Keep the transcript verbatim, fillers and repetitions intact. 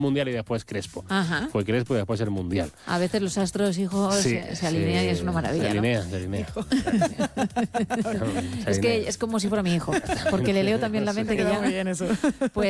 mundial y después Crespo. Ajá. Fue Crespo y después el mundial. A veces los astros, hijos, Sí, se, se alinean sí, y es una maravilla. Se alinea, ¿no? se alinea. Es que es como si fuera mi hijo, porque le leo también la mente que Queda ya... muy bien eso. Pues